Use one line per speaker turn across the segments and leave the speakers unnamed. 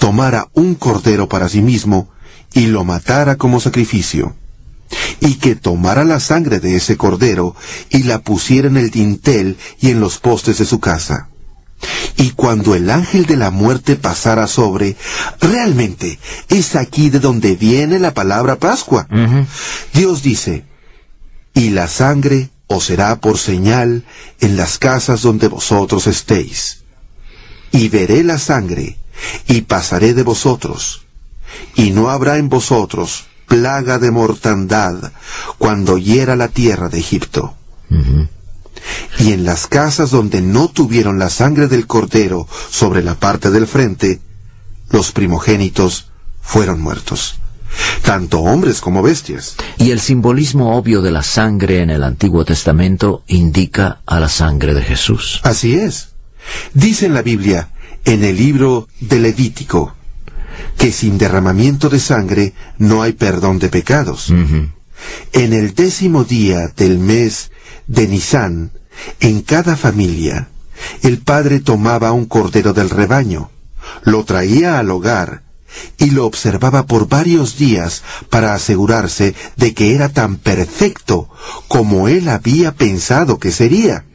tomara un cordero para sí mismo y lo matara como sacrificio, y que tomara la sangre de ese cordero y la pusiera en el dintel y en los postes de su casa. Y cuando el ángel de la muerte pasara sobre, realmente es aquí de donde viene la palabra Pascua. Dios dice, y la sangre os será por señal en las casas donde vosotros estéis. Y veré la sangre, y pasaré de vosotros, y no habrá en vosotros plaga de mortandad cuando hiera la tierra de Egipto. Y en las casas donde no tuvieron la sangre del cordero sobre la parte del frente, los primogénitos fueron muertos, tanto hombres como bestias.
Y el simbolismo obvio de la sangre en el Antiguo Testamento indica a la sangre de Jesús.
Así es. Dice en la Biblia, en el libro de Levítico, que sin derramamiento de sangre no hay perdón de pecados. En el 10º día del mes de Nisán, en cada familia, el padre tomaba un cordero del rebaño, lo traía al hogar y lo observaba por varios días para asegurarse de que era tan perfecto como él había pensado que sería.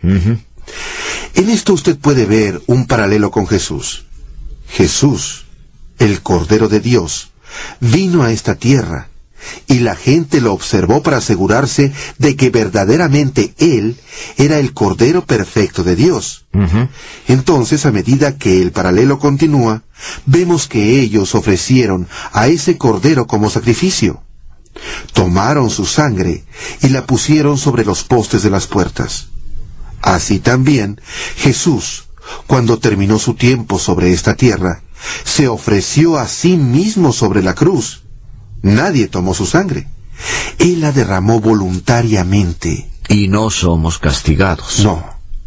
En esto usted puede ver un paralelo con Jesús. Jesús, el Cordero de Dios, vino a esta tierra, y la gente lo observó para asegurarse de que verdaderamente Él era el Cordero perfecto de Dios. Entonces, a medida que el paralelo continúa, vemos que ellos ofrecieron a ese Cordero como sacrificio. Tomaron su sangre y la pusieron sobre los postes de las puertas. Así también, Jesús, cuando terminó su tiempo sobre esta tierra, se ofreció a sí mismo sobre la cruz. Nadie tomó su sangre. Él la derramó voluntariamente.
Y no somos castigados.
No.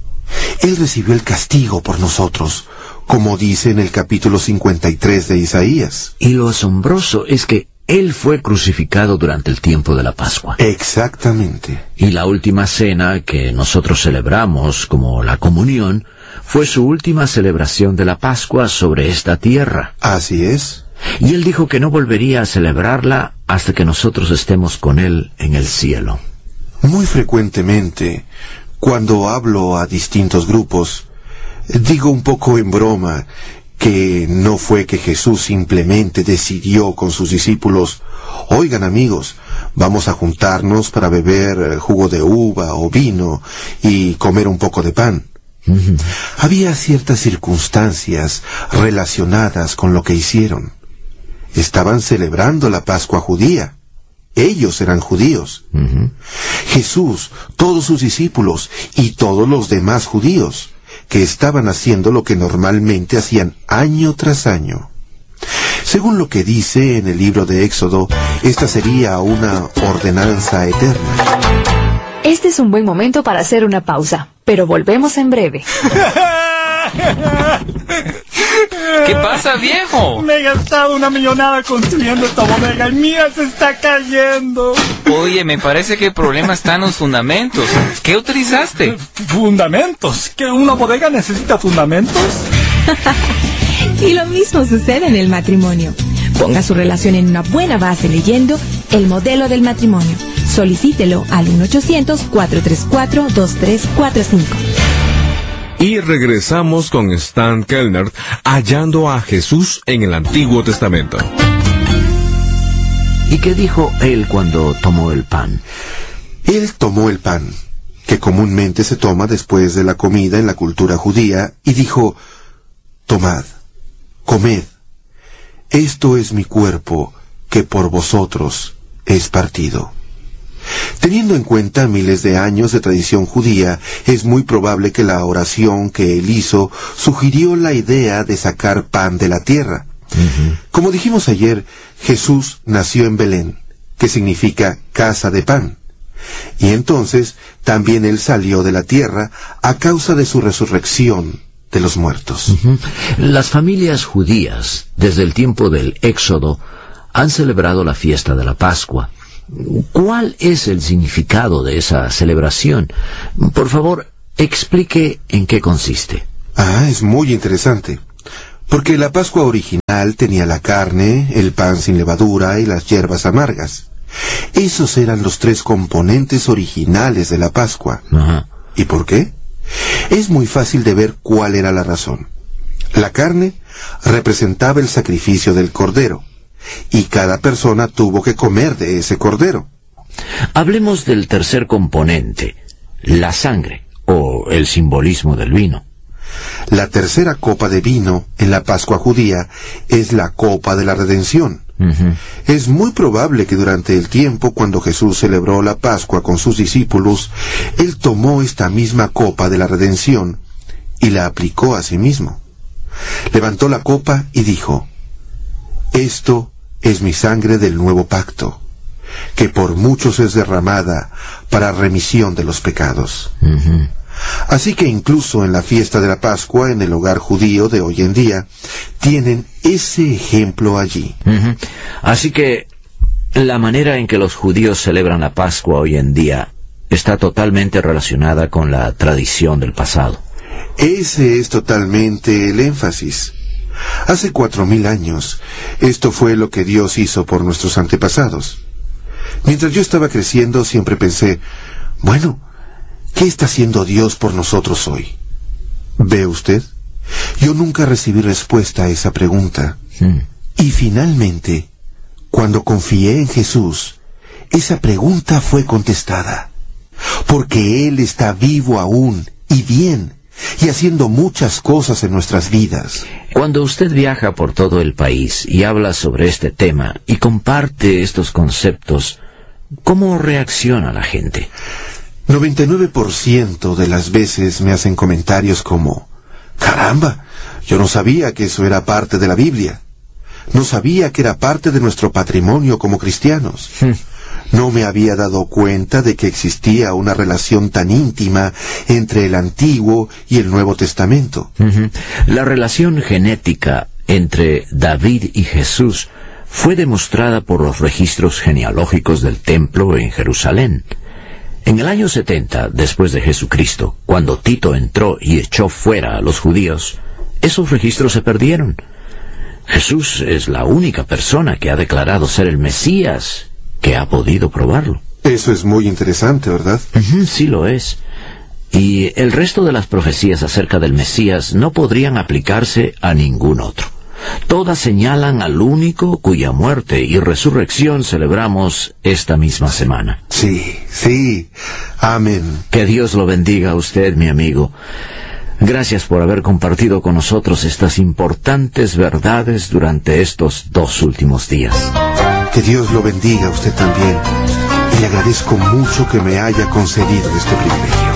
Él recibió el castigo por nosotros, como dice en el capítulo 53 de Isaías.
Y lo asombroso es que Él fue crucificado durante el tiempo de la Pascua.
Exactamente.
Y la última cena que nosotros celebramos como la comunión fue su última celebración de la Pascua sobre esta tierra.
Así es.
Y Él dijo que no volvería a celebrarla hasta que nosotros estemos con Él en el cielo.
Muy frecuentemente, cuando hablo a distintos grupos, digo un poco en broma que no fue que Jesús simplemente decidió con sus discípulos, oigan amigos, vamos a juntarnos para beber jugo de uva o vino y comer un poco de pan. Había ciertas circunstancias relacionadas con lo que hicieron. Estaban celebrando la Pascua judía. Ellos eran judíos. Jesús, todos sus discípulos y todos los demás judíos, que estaban haciendo lo que normalmente hacían año tras año. Según lo que dice en el libro de Éxodo, esta sería una ordenanza eterna.
Este es un buen momento para hacer una pausa, pero volvemos en breve.
¿Qué pasa, viejo?
Me he gastado una millonada construyendo esta bodega y mía se está cayendo.
Oye, me parece que el problema está en los fundamentos. ¿Qué utilizaste?
¿Fundamentos? ¿Que una bodega necesita fundamentos?
Y lo mismo sucede en el matrimonio. Ponga su relación en una buena base leyendo El Modelo del Matrimonio. Solicítelo al 1-800-434-2345.
Y regresamos con Stan Kellner, hallando a Jesús en el Antiguo Testamento.
¿Y qué dijo Él cuando tomó el pan?
Él tomó el pan, que comúnmente se toma después de la comida en la cultura judía, y dijo, tomad, comed, esto es mi cuerpo, que por vosotros es partido. Teniendo en cuenta miles de años de tradición judía, es muy probable que la oración que él hizo sugirió la idea de sacar pan de la tierra. Como dijimos ayer, Jesús nació en Belén, que significa casa de pan. Y entonces también él salió de la tierra a causa de su resurrección de los muertos.
Las familias judías, desde el tiempo del Éxodo, han celebrado la fiesta de la Pascua. ¿Cuál es el significado de esa celebración? Por favor, explique en qué consiste.
Es muy interesante. Porque la Pascua original tenía la carne, el pan sin levadura y las hierbas amargas. Esos eran los 3 componentes originales de la Pascua.
Ajá.
¿Y por qué? Es muy fácil de ver cuál era la razón. La carne representaba el sacrificio del cordero, y cada persona tuvo que comer de ese cordero.
Hablemos del tercer componente, la sangre, o el simbolismo del vino.
La tercera copa de vino en la Pascua judía es la copa de la redención. Es muy probable que durante el tiempo cuando Jesús celebró la Pascua con sus discípulos, Él tomó esta misma copa de la redención y la aplicó a sí mismo. Levantó la copa y dijo: «Esto es mi sangre del nuevo pacto, que por muchos es derramada para remisión de los pecados». Así que incluso en la fiesta de la Pascua, en el hogar judío de hoy en día, tienen ese ejemplo allí.
Así que la manera en que los judíos celebran la Pascua hoy en día está totalmente relacionada con la tradición del pasado.
Ese es totalmente el énfasis. Hace 4000 años, esto fue lo que Dios hizo por nuestros antepasados. Mientras yo estaba creciendo, siempre pensé, bueno, ¿qué está haciendo Dios por nosotros hoy? ¿Ve usted? Yo nunca recibí respuesta a esa pregunta. Y finalmente, cuando confié en Jesús, esa pregunta fue contestada. Porque Él está vivo aún y bien, y haciendo muchas cosas en nuestras vidas.
Cuando usted viaja por todo el país y habla sobre este tema y comparte estos conceptos, ¿cómo reacciona la gente?
99% de las veces me hacen comentarios como: «Caramba, yo no sabía que eso era parte de la Biblia. No sabía que era parte de nuestro patrimonio como cristianos. No me había dado cuenta de que existía una relación tan íntima entre el Antiguo y el Nuevo Testamento».
La relación genética entre David y Jesús fue demostrada por los registros genealógicos del templo en Jerusalén. En el año 70, después de Jesucristo, cuando Tito entró y echó fuera a los judíos, esos registros se perdieron. Jesús es la única persona que ha declarado ser el Mesías que ha podido probarlo.
Eso es muy interesante, ¿verdad?
Sí lo es. Y el resto de las profecías acerca del Mesías no podrían aplicarse a ningún otro. Todas señalan al único cuya muerte y resurrección celebramos esta misma semana.
Sí. Amén.
Que Dios lo bendiga a usted, mi amigo. Gracias por haber compartido con nosotros estas importantes verdades durante estos 2 últimos días.
Que Dios lo bendiga a usted también. Y le agradezco mucho que me haya concedido este privilegio.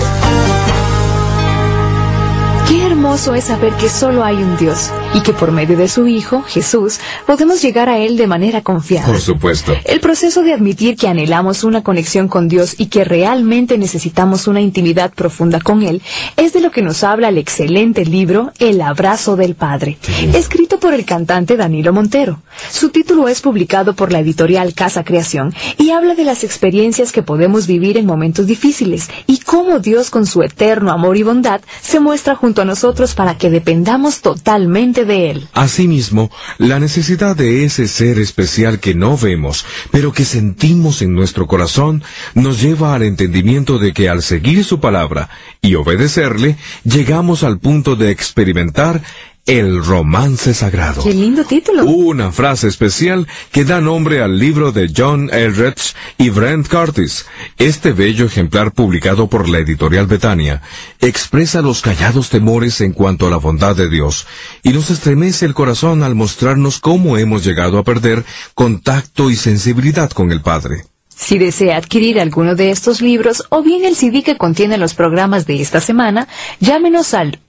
Qué hermoso es saber que solo hay un Dios y que por medio de su Hijo, Jesús, podemos llegar a Él de manera confiada.
Por supuesto.
El proceso de admitir que anhelamos una conexión con Dios y que realmente necesitamos una intimidad profunda con Él es de lo que nos habla el excelente libro El abrazo del Padre, escrito por el cantante Danilo Montero. Su título es publicado por la editorial Casa Creación y habla de las experiencias que podemos vivir en momentos difíciles y cómo Dios con su eterno amor y bondad se muestra junto a nosotros para que dependamos totalmente de Él.
Asimismo, la necesidad de ese ser especial que no vemos, pero que sentimos en nuestro corazón, nos lleva al entendimiento de que al seguir su palabra y obedecerle, llegamos al punto de experimentar el romance sagrado.
¡Qué lindo título!
Una frase especial que da nombre al libro de John Eldredge y Brent Curtis. Este bello ejemplar publicado por la editorial Betania expresa los callados temores en cuanto a la bondad de Dios y nos estremece el corazón al mostrarnos cómo hemos llegado a perder contacto y sensibilidad con el Padre.
Si desea adquirir alguno de estos libros o bien el CD que contiene los programas de esta semana, llámenos al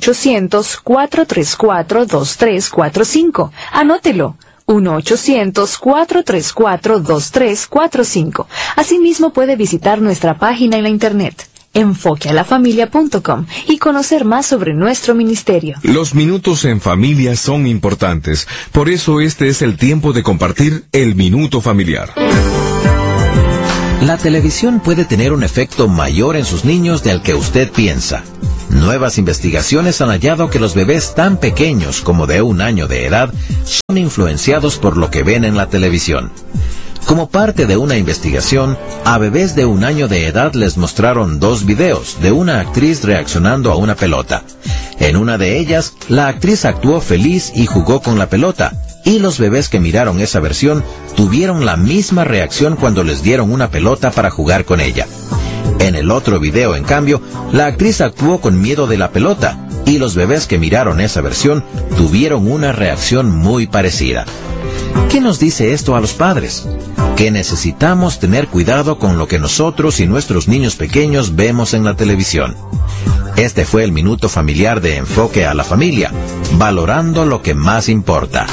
1-800-434-2345. Anótelo. 1-800-434-2345. Asimismo puede visitar nuestra página en la internet, enfoquealafamilia.com, y conocer más sobre nuestro ministerio.
Los minutos en familia son importantes, por eso este es el tiempo de compartir el minuto familiar.
La televisión puede tener un efecto mayor en sus niños del que usted piensa. Nuevas investigaciones han hallado que los bebés tan pequeños como de 1 año de edad son influenciados por lo que ven en la televisión. Como parte de una investigación, a bebés de 1 año de edad les mostraron 2 videos de una actriz reaccionando a una pelota. En una de ellas, la actriz actuó feliz y jugó con la pelota, y los bebés que miraron esa versión tuvieron la misma reacción cuando les dieron una pelota para jugar con ella. En el otro video, en cambio, la actriz actuó con miedo de la pelota, y los bebés que miraron esa versión tuvieron una reacción muy parecida. ¿Qué nos dice esto a los padres? Que necesitamos tener cuidado con lo que nosotros y nuestros niños pequeños vemos en la televisión. Este fue el Minuto Familiar de Enfoque a la Familia, valorando lo que más importa.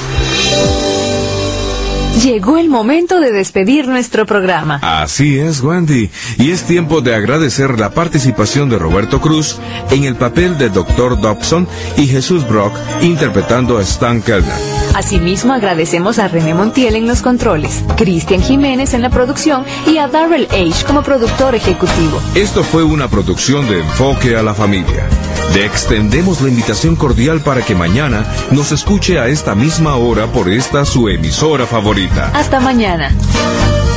Llegó el momento de despedir nuestro programa.
Así es, Wendy. Y es tiempo de agradecer la participación de Roberto Cruz en el papel de Dr. Dobson y Jesús Brock interpretando a Stan Kellner.
Asimismo, agradecemos a René Montiel en los controles, Cristian Jiménez en la producción y a Darrell H. como productor ejecutivo.
Esto fue una producción de Enfoque a la Familia. Le extendemos la invitación cordial para que mañana nos escuche a esta misma hora por esta su emisora favorita.
Hasta mañana.